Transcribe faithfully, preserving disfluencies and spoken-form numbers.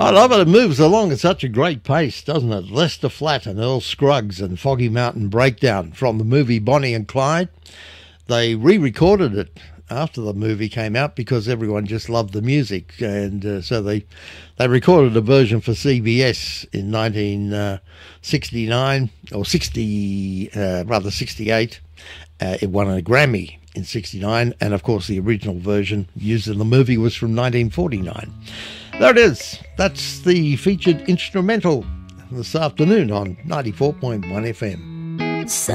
I love it. It moves along at such a great pace, doesn't it? Lester Flatt and Earl Scruggs and Foggy Mountain Breakdown from the movie Bonnie and Clyde. They re-recorded it after the movie came out because everyone just loved the music, and uh, so they they recorded a version for C B S in nineteen sixty-nine or sixty, uh, rather sixty-eight. Uh, it won a Grammy in sixty-nine, and of course the original version used in the movie was from nineteen forty-nine. There it is. That's the featured instrumental this afternoon on ninety-four point one F M.